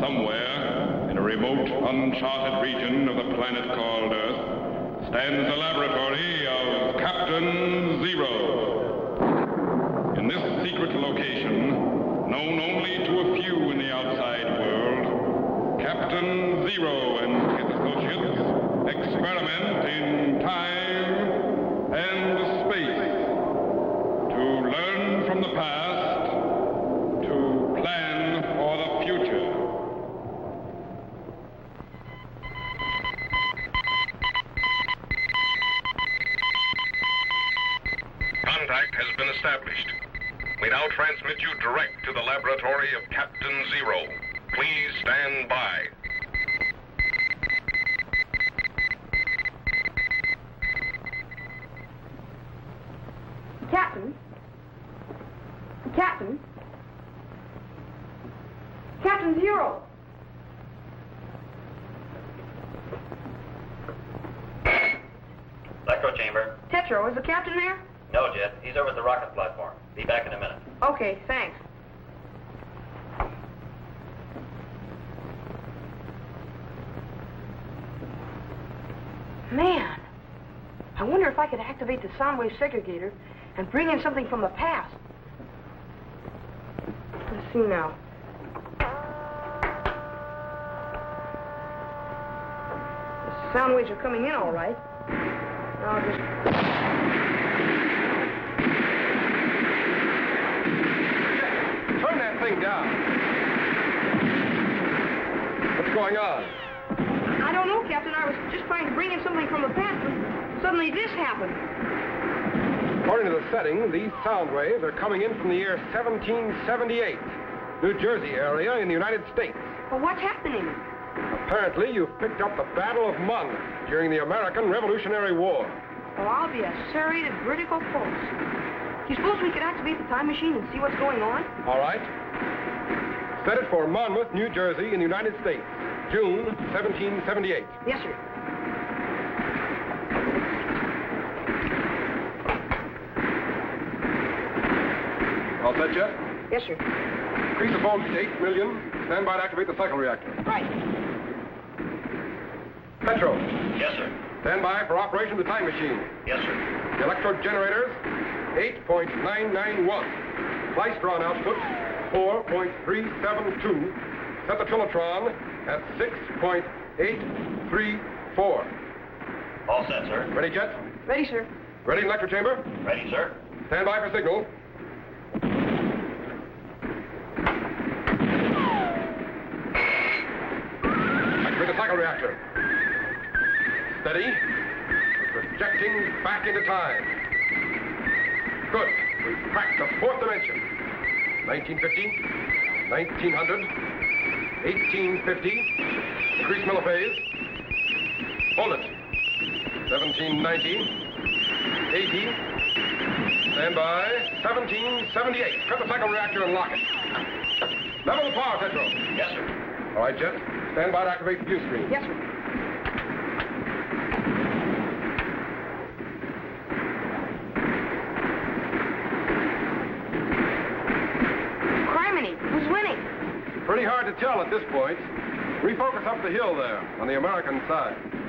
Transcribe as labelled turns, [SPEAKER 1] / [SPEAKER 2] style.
[SPEAKER 1] Somewhere, in a remote, uncharted region of the planet called Earth, stands the laboratory of Captain Zero. In this secret location, known only to a few in the outside world, Captain Zero and his associates experiment in time and space to learn from the past, to plan for the future.
[SPEAKER 2] Contact has been established. We now transmit you direct to the laboratory of Captain Zero. Please stand by.
[SPEAKER 3] Captain? Captain? Captain Zero!
[SPEAKER 4] Electro chamber.
[SPEAKER 3] Tetro, is the captain there?
[SPEAKER 4] No, Jet. He's over at the rocket platform. Be back in a minute.
[SPEAKER 3] Okay, thanks. Man, I wonder if I could activate the sound wave segregator and bring in something from the past. Let's see now. The sound waves are coming in all right. Now I'll just...
[SPEAKER 5] Turn that thing down. What's going on?
[SPEAKER 3] I don't know, Captain. I was just trying to bring in something from the past, but suddenly this happened.
[SPEAKER 5] According to the setting, these sound waves are coming in from the year 1778, New Jersey area in the United States.
[SPEAKER 3] Well, what's happening?
[SPEAKER 5] Apparently, you've picked up the Battle of Monmouth during the American Revolutionary War.
[SPEAKER 3] Well, I'll be a serrated vertical pulse. Do you suppose we could activate the time machine and see what's going on?
[SPEAKER 5] All right. Set it for Monmouth, New Jersey in the United States, June 1778.
[SPEAKER 3] Yes, sir.
[SPEAKER 5] All set, Jet?
[SPEAKER 3] Yes, sir.
[SPEAKER 5] Increase the voltage to 8 million. Stand by to activate the cycle reactor.
[SPEAKER 3] Right.
[SPEAKER 5] Petro,
[SPEAKER 4] Yes, sir.
[SPEAKER 5] stand by for operation of the time machine.
[SPEAKER 4] Yes, sir.
[SPEAKER 5] The electrode generators, 8.991. Plystron output, 4.372. Set the trilotron at 6.834.
[SPEAKER 4] All set, sir.
[SPEAKER 5] Ready, Jet?
[SPEAKER 3] Ready, sir.
[SPEAKER 5] Ready in lecture chamber?
[SPEAKER 4] Ready, sir.
[SPEAKER 5] Stand by for signal. Activate the cycle reactor. Steady. We're projecting back into time. Good. We've cracked the fourth dimension. 1950, 1900, 1850. Increase milliphase. Hold it. 1790, 80. Stand by. 1778. Cut the cycle reactor and lock it. Level the power, Tetro.
[SPEAKER 4] Yes, sir.
[SPEAKER 5] All right, Jet. Stand by to activate the view screen.
[SPEAKER 3] Yes, sir. Criminy, who's winning?
[SPEAKER 5] Pretty hard to tell at this point. Refocus up the hill there, on the American side.